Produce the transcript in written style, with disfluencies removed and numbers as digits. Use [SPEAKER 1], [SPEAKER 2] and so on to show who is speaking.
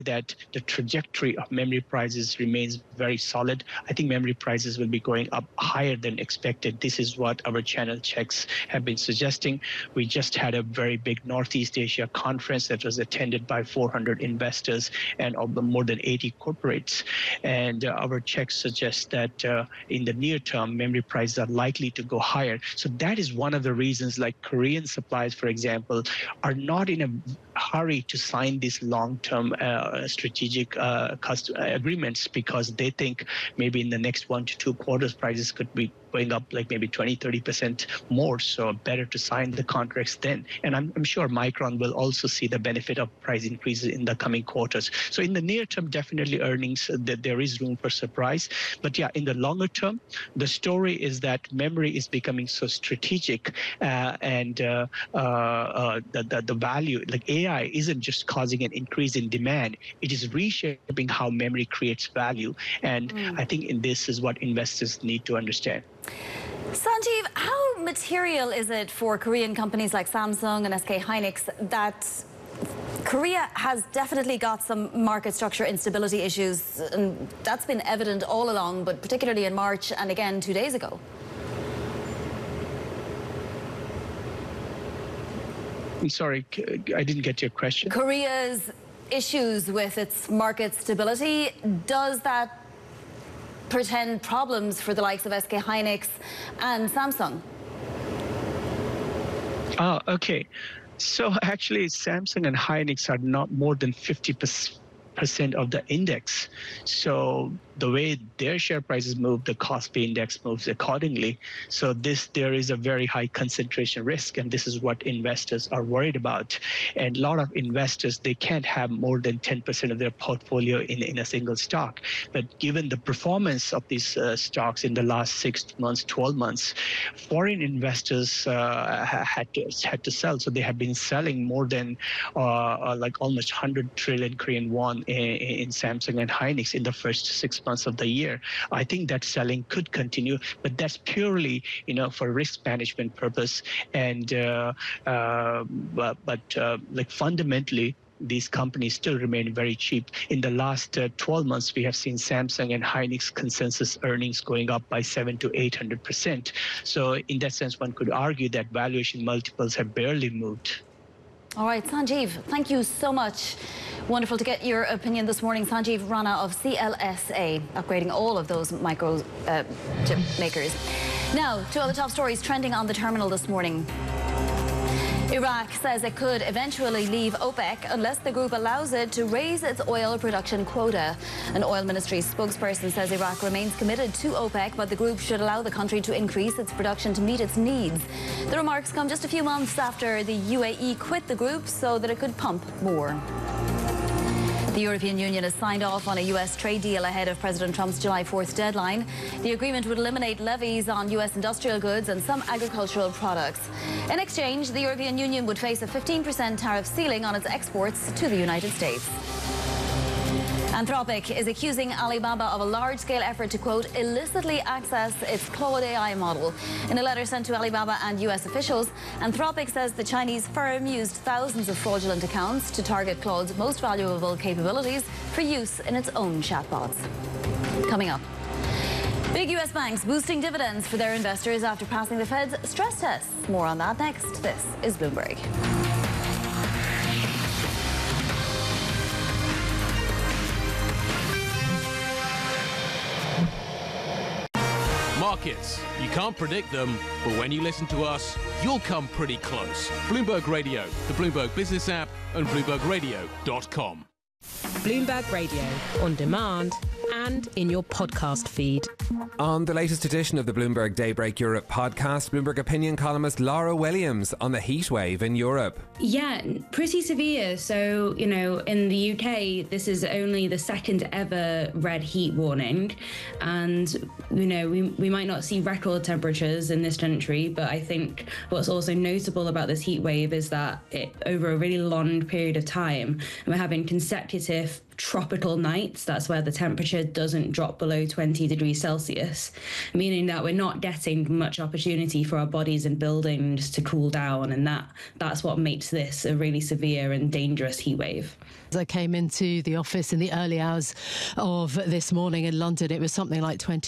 [SPEAKER 1] that the trajectory of memory prices remains very solid. I think memory prices will be going up higher than expected. This is what our channel checks have been suggesting. We just had a very big Northeast Asia conference that was attended by 400 investors and more than 80 corporates. And our checks suggest that in the near term, memory prices are likely to go higher. So that is one of the reasons, like Korean suppliers, for example, are not in a hurry to sign these long-term strategic agreements, because they think maybe in the next 1 to 2 quarters prices could be going up like maybe 20-30% more. So better to sign the contracts then. And I'm sure Micron will also see the benefit of price increases in the coming quarters. So in the near term, definitely earnings, that there is room for surprise. But yeah, in the longer term, the story is that memory is becoming so strategic, and the value, like AI, isn't just causing an increase in demand. It is reshaping how memory creates value. And I think this is what investors need to understand.
[SPEAKER 2] Sanjeev, how material is it for Korean companies like Samsung and SK Hynix that Korea has definitely got some market structure instability issues, and that's been evident all along, but particularly in March and again 2 days ago?
[SPEAKER 1] I'm sorry, I didn't get your question.
[SPEAKER 2] Korea's issues with its market stability, does that portend problems for the likes of SK Hynix and Samsung?
[SPEAKER 1] Oh, okay. So actually, Samsung and Hynix are not more than 50% of the index. So the way their share prices move, the Kospi index moves accordingly. So there is a very high concentration risk, and this is what investors are worried about. And a lot of investors, they can't have more than 10% of their portfolio in a single stock. But given the performance of these stocks in the last 6 months, 12 months, foreign investors had to sell. So they have been selling more than like almost 100 trillion Korean won in Samsung and Hynix in the first 6 months of the year. I think that selling could continue, but that's purely, for risk management purpose. And like fundamentally, these companies still remain very cheap. In the last 12 months, we have seen Samsung and Hynix consensus earnings going up by 700% to 800%. So in that sense, one could argue that valuation multiples have barely moved.
[SPEAKER 2] All right, Sanjeev, thank you so much. Wonderful to get your opinion this morning. Sanjeev Rana of CLSA, upgrading all of those micro chip makers. Now, to other top stories trending on the terminal this morning. Iraq says it could eventually leave OPEC unless the group allows it to raise its oil production quota. An oil ministry spokesperson says Iraq remains committed to OPEC, but the group should allow the country to increase its production to meet its needs. The remarks come just a few months after the UAE quit the group so that it could pump more. The European Union has signed off on a U.S. trade deal ahead of President Trump's July 4th deadline. The agreement would eliminate levies on U.S. industrial goods and some agricultural products. In exchange, the European Union would face a 15% tariff ceiling on its exports to the United States. Anthropic is accusing Alibaba of a large-scale effort to, quote, illicitly access its Claude AI model. In a letter sent to Alibaba and U.S. officials, Anthropic says the Chinese firm used thousands of fraudulent accounts to target Claude's most valuable capabilities for use in its own chatbots. Coming up, big U.S. banks boosting dividends for their investors after passing the Fed's stress tests. More on that next. This is Bloomberg.
[SPEAKER 3] Markets, you can't predict them, but when you listen to us, you'll come pretty close. Bloomberg Radio, the Bloomberg Business app, and BloombergRadio.com.
[SPEAKER 4] Bloomberg Radio, on demand and in your podcast feed.
[SPEAKER 5] On the latest edition of the Bloomberg Daybreak Europe podcast, Bloomberg opinion columnist Laura Williams on the heat wave in Europe.
[SPEAKER 6] Yeah, pretty severe. So, in the UK, this is only the second ever red heat warning. And, we might not see record temperatures in this country, but I think what's also notable about this heat wave is that over a really long period of time, we're having consecutive tropical nights. That's where the temperature doesn't drop below 20 degrees Celsius, meaning that we're not getting much opportunity for our bodies and buildings to cool down, and that's what makes this a really severe and dangerous heat wave.
[SPEAKER 7] As I came into the office in the early hours of this morning in London, it was something like 20